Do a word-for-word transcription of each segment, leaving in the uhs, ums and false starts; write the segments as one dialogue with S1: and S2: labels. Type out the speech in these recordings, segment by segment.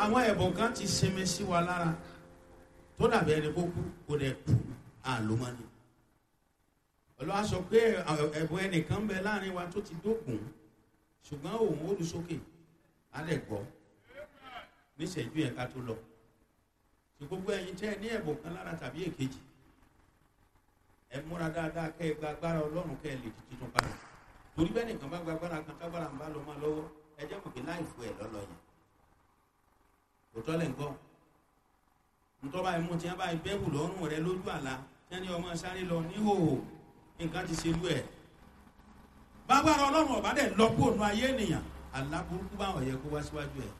S1: àwọn ẹ̀bùn kan ti sinmi sí wa lára tó dàbí ẹni kó kú kó dẹ̀ kú àlómọ́ni. Ọlọ́run sọ pé ẹ̀bùn ẹnìkan ń bẹ láàrin wa tó ti dókun ṣùgbọ́n òun ó lu sókè á lẹ̀ gbọ́ níṣẹ́jú yẹn ká tó lọ. Ṣé gbogbo ẹ̀yin tẹ́ ẹ ní ẹ̀bùn kan lára tàbí èkejì ẹ múra dáadáa kẹ́ ẹ gba agbára Ọlọ́run kẹ́ ẹ lè di tuntun padà. Torí bẹ́ẹ̀ nìkan bá gba agbára kan tágbára ń bá lọ máa lọ́wọ́ ẹ jẹ́ mọ̀ pé láì fún ẹ lọ́lọ́ yẹn. Òótọ́ lẹ̀ ń gbọ́. Ntọ́ báyìí mú tí wọ́n báyìí bẹ́ẹ̀bù lọ́rùn rẹ lójú àlá tí wọ́n ní ọmọ sáré lọ níhòòhò nǹkan ti ṣe lú ẹ̀. Bágbára Ọlọ́run ọ̀bá dẹ̀ lọ kó nu ayé ènìyàn àlá burúkú bá ọ̀yẹ́ kó wá síwájú ẹ̀.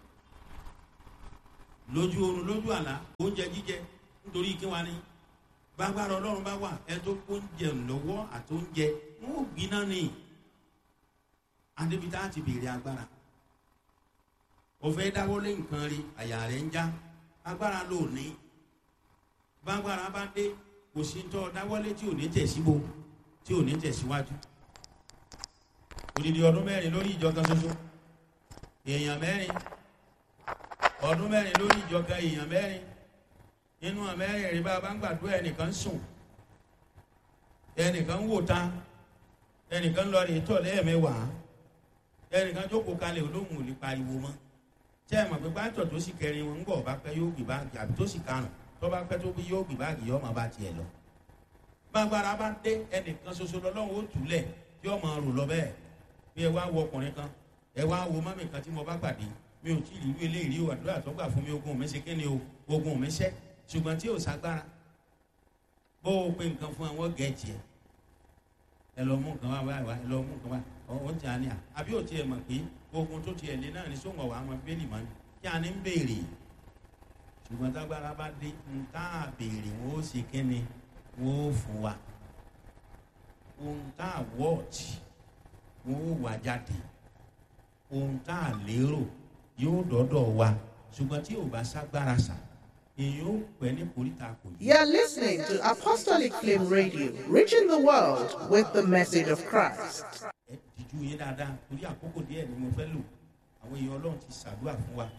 S1: Lójú oorun lójú àlá oúnjẹ jíjẹ nítorí kí wá ní. Bágbára Ọlọ́run bá wà ẹ tó oúnjẹ lọ́wọ́ àtóúnjẹ wọn ò gbiná ni. Adébítà ti béèrè agbára. Ó fẹ́ dáwọ́lé nǹkan rí àyà rẹ̀ ń já agbára ló ní. Bágbára bá dé kò sí tọ́ dáwọ́lé tí ò ní tẹ̀síbo tí ò ní tẹ̀síwájú. Odidi ọdún mẹ́rin lórí ìjọ kan ṣoṣo èèyàn mẹ́rin ọdún mẹ́rin lórí ìjọ kan èèyàn mẹ́rin nínú àmẹ́rin rí bá a bá ń gbàdúrà ẹnìkan sùn ẹnìkan ń wò ta ẹnìkan lọ rí tọ̀ lẹ́ẹ̀mẹ́wàá ẹnìkan jókòó kalẹ̀ olóhùn ò lè pariwo mọ́. Ṣé ẹ mọ̀ pé pásítọ̀ tó sì kẹrin wọn ń bọ̀ bá pẹ́ yóò gbé báàgì àbí tó sì karùn tó bá pẹ́ tó bí yóò gbé báàgì yóò máa bá tiẹ̀ lọ. Bágbára bá dé ẹnìkan ṣoṣo lọ́lọ́run ó túlẹ̀ tí ó máa rò lọ bẹ́ẹ̀. Bí ẹ wá wo ọkùnrin kan ẹ wá wo mọ́mì kan tí mo bá pàdé mi ò tí ì rí irú eléyìí o àdúrà tó gbà fún mi ogun mi ṣe kí ni o ogun mi ṣẹ́ ṣùgbọ́n tí ò ságbára bó o pe nǹkan fún àwọn gẹ̀ẹ́jì ẹ ẹ lọ mú nǹkan wá wá wá ẹ lọ mú nǹkan wá ọ̀hún ti àní à àbí ò tiẹ̀ mọ̀ pé ogun tó tiẹ̀ lé náà ní sóńgọ̀ wà á mọ bẹ́ẹ̀lì mọ́ ni kí a ní ń béèrè ṣùgbọ́n tágbára bá dé ń tá a béèrè wọn ó ṣe kí ni wọn ó fún wa ohun tá a wọ́ọ̀tì wọn ó wà jáde ohun tá a lérò yóò dọ́dọ̀ wa ṣùgbọ́n tí ò bá ságbára sà èyí ó pẹ́ ní koríta kò yí.
S2: You are listening to Apostolic Flame Radio, reaching the world with the message of Christ.
S1: Ẹ dìjú yín dáadáa torí àkókò díẹ̀ ni mo fẹ́ lò àwọn èèyàn Ọlọ́run ti ṣàdúrà fún wa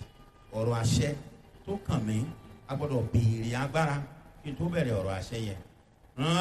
S1: ọ̀rọ̀ àṣẹ tó kàn mí a gbọ́dọ̀ béèrè agbára kí n tó bẹ̀rẹ̀ ọ̀rọ̀ àṣẹ yẹn